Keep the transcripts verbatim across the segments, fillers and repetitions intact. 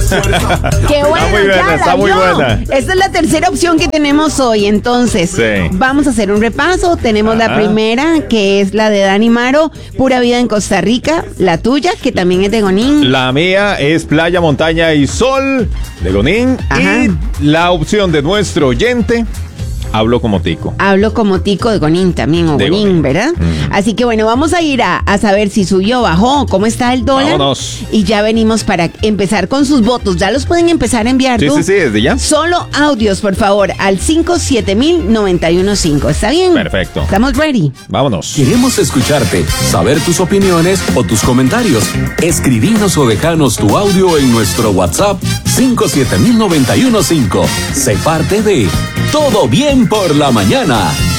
Qué bueno, está muy buena, ya está la muy vio. buena. Esta es la tercera opción que tenemos hoy. Entonces, Sí. vamos a hacer un repaso. Tenemos Ajá. la primera, que es la de Dani Maro, Pura Vida en Costa Rica. La tuya, que también es de Gonín. La mía es Playa, Montaña y Sol de Gonín. Ajá. Y la opción de nuestro oyente, Hablo como Tico. Hablo como Tico de Gonín también, o De Gonín, Gonín. ¿verdad? Mm. Así que bueno, vamos a ir a, a saber si subió, bajó, cómo está el dólar. Vámonos. Y ya venimos para empezar con sus votos. Ya los pueden empezar a enviar. Sí, ¿tú? sí, sí, desde ya. Solo audios, por favor, al cinco siete mil noventa y uno cinco. ¿Está bien? Perfecto. Estamos ready. Vámonos. Queremos escucharte, saber tus opiniones o tus comentarios. Escribinos o dejanos tu audio en nuestro WhatsApp cinco siete mil noventa y uno cinco. Sé parte de Todo Bien por la Mañana.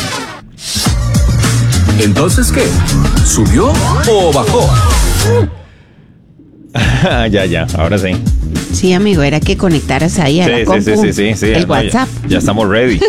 ¿Entonces qué? ¿Subió o bajó? ya, ya, ahora sí. Sí, amigo, era que conectaras ahí a Sí, la sí, compu, sí, sí, sí, sí, el no, WhatsApp. Ya, ya estamos ready.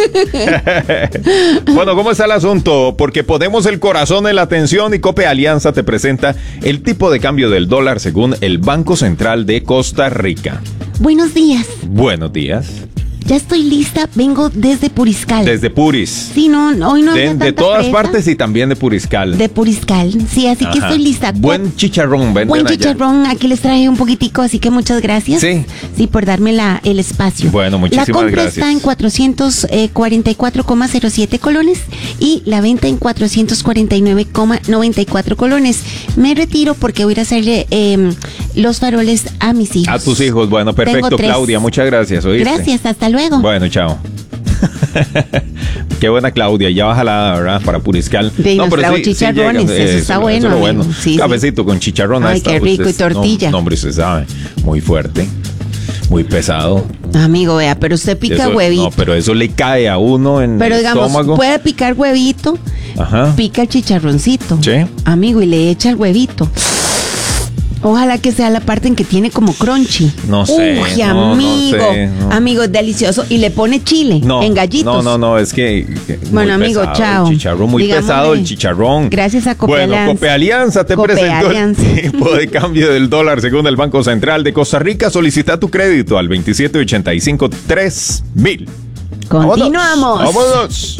Bueno, ¿cómo está el asunto? Porque ponemos el corazón en la atención y Cope Alianza te presenta el tipo de cambio del dólar según el Banco Central de Costa Rica. Buenos días. Buenos días. Ya estoy lista. Vengo desde Puriscal. Desde Puris. Sí, no, hoy no De, había de tanta todas presa. partes y también de Puriscal. De Puriscal. Sí, así que Ajá. estoy lista. Buen chicharrón, venden Buen allá. chicharrón, aquí les traje un poquitico, así que muchas gracias. Sí. Sí, por darme la, el espacio. Bueno, muchísimas La compra gracias. está en cuatrocientos cuarenta y cuatro coma cero siete colones y la venta en cuatrocientos cuarenta y nueve coma noventa y cuatro colones. Me retiro porque voy a ir a hacerle eh, los faroles a mis hijos. A tus hijos, bueno, Tengo perfecto, tres. Claudia, muchas gracias. ¿oíste? Gracias, hasta luego. Bueno, chao. Qué buena Claudia, ya baja ¿verdad? Para Puriscal. De nos trajo chicharrones, llega, eso está bueno, es lo amigo. bueno. Sí, sí. Cafecito con chicharrón. Ay, esta, qué rico, pues, y tortilla. No, no, hombre, se sabe, muy fuerte, muy pesado. Amigo, vea, pero usted pica Eso- huevito. No, pero eso le cae a uno en Pero el digamos, estómago. puede picar huevito, Ajá. pica el chicharroncito. Sí. Amigo, y le echa el huevito. Ojalá que sea la parte en que tiene como crunchy. No sé, Uy, no, no amigo. sé, no. Amigo, es delicioso. Y le pone chile No, en gallitos. no, no, no, es que, que Bueno, muy amigo, pesado chao. El chicharrón, muy Digámosle, pesado el chicharrón. gracias a Cope Bueno, Alianza. Cope Alianza te Cope presentó Alianza. el tipo de cambio del dólar según el Banco Central de Costa Rica. Solicita tu crédito al veintisiete ochenta y cinco tres mil. Continuamos. Vámonos. Vámonos.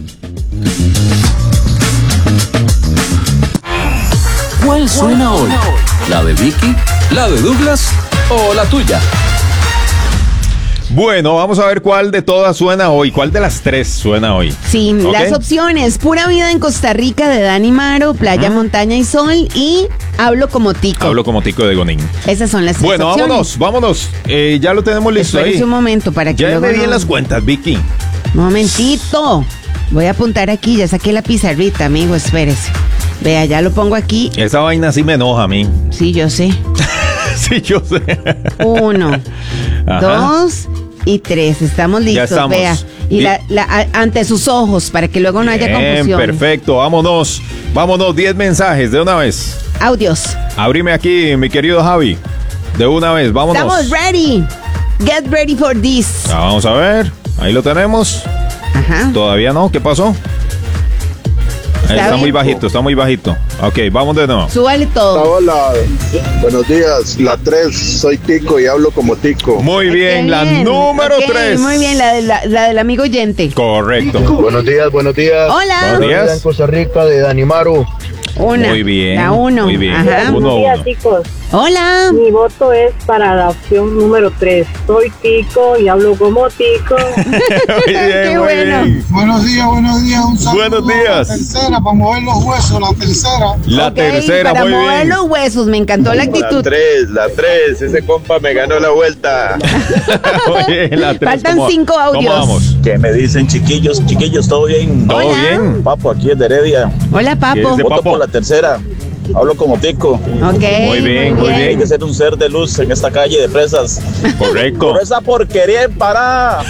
¿Cuál suena hoy? ¿La de Vicky? ¿La de Douglas? ¿O la tuya? Bueno, vamos a ver cuál de todas suena hoy. ¿Cuál de las tres suena hoy? Sí, ¿Ok? las opciones: Pura Vida en Costa Rica de Dani Maro, Playa, Montaña y Sol y Hablo como Tico. Hablo como Tico de Gonín. Esas son las tres Bueno, opciones. vámonos, vámonos. Eh, ya lo tenemos listo Espérese ahí. un momento para que Ya luego me di en no- las cuentas, Vicky. Momentito. Voy a apuntar aquí, ya saqué la pizarrita, amigo, espérese. Vea, ya lo pongo aquí. Esa vaina sí me enoja a mí. Sí, yo sé. Sí, yo sé. Uno, Ajá. dos y tres. Estamos listos, estamos. vea. Y Di- la, la- a- ante sus ojos, para que luego no haya Bien, confusión. perfecto, vámonos. Vámonos, diez mensajes de una vez. Audios. Abrime aquí, mi querido Javi. De una vez, vámonos. Estamos ready. Get ready for this. Ah, vamos a ver. Ahí lo tenemos. Ajá. Todavía no, ¿qué pasó? Ahí Está está muy bien. bajito, está muy bajito. Ok, vamos de nuevo. Súbale todo. Hola, buenos días. La tres, soy Tico y hablo como Tico. Muy Qué bien, la número Ok, tres. Muy bien, la, de la, la del amigo oyente. Correcto. Buenos días, buenos días. Hola. Buenos días. Vida en Costa Rica de Danimaru. Una. Muy bien. La uno. Muy bien. Ajá. Uno a Buenos días, uno. chicos. Hola. Mi voto es para la opción número tres. Soy Tico y hablo como Tico. Muy bien, Qué muy bueno. bien. Buenos días, buenos días. Un saludo. Buenos días. La tercera, para mover los huesos, la tercera. La Ok, tercera, para muy mover bien. los huesos, me encantó la actitud. tres, la tres. Ese compa me ganó la vuelta. Muy bien, la tres. Faltan ¿Cómo- cinco audios. ¿Cómo vamos? ¿Qué me dicen, chiquillos? Chiquillos, ¿todo bien? ¿Todo Hola. bien? Papo, aquí es de Heredia. Hola, ¿Qué Papo. es de- Voto Papo. por la tercera. Hablo como Tico. Ok. Muy bien, muy Hay que ser un ser de luz en esta calle de presas. Correcto. Por esa porquería en Pará.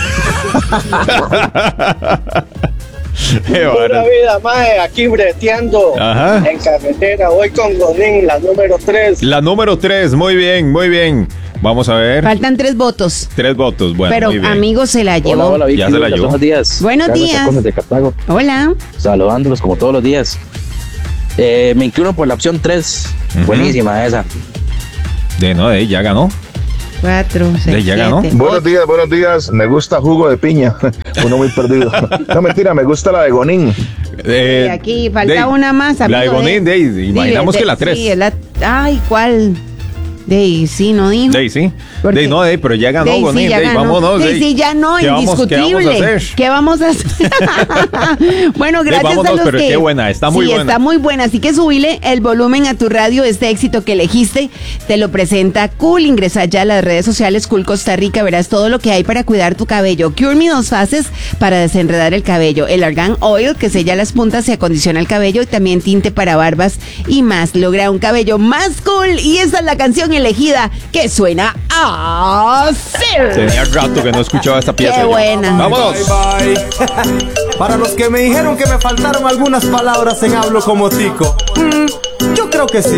Qué Pura bárbaro. vida, maje, aquí breteando Ajá. en carretera. Voy con Gonín, la número tres. La número tres, muy bien, muy bien. Vamos a ver. Faltan tres votos. Tres votos, bueno, Pero, muy bien. amigo, se la llevó. Vicky, Ya se la llevó. buenos días. Buenos Carlos días. Chacón desde Cartago, Hola. saludándolos como todos los días. Eh, me inclino por la opción tres. Ujú. Buenísima esa. De no, de, ya ganó. cuatro, seis, ya ganó. siete, Buenos días, buenos días. Me gusta jugo de piña. Uno muy perdido. No, mentira, me gusta la de Gonín. Eh, Y aquí falta de- una más. La de amigo, Gonín, de, imaginamos de- que la tres. Sí, es la, ay, ¿cuál? De sí, no dijo. Dey, sí. Porque- Dey, no, Dey, pero ya ganó Dey, sí, Gonín. ya Dey, ganó. vámonos, Dey, Dey. sí, ya no, ¿Qué vamos- indiscutible. ¿Qué vamos a hacer? ¿Qué vamos a hacer? Bueno, Dey, gracias vámonos, a los pero que... qué buena, está muy sí, buena. está muy buena, así que subile el volumen a tu radio. Este éxito que elegiste te lo presenta Cool. Ingresa ya a las redes sociales Cool Costa Rica, verás todo lo que hay para cuidar tu cabello. Cure Me dos fases para desenredar el cabello. El Argan Oil que sella las puntas y acondiciona el cabello, y también tinte para barbas y más. Logra un cabello más cool, y esa es la canción elegida que suena así. Tenía rato que no escuchaba esta pieza. Qué yo. buena. Vámonos. Bye, bye. Para los que me dijeron que me faltaron algunas palabras en hablo como tico, mm, yo creo que sí.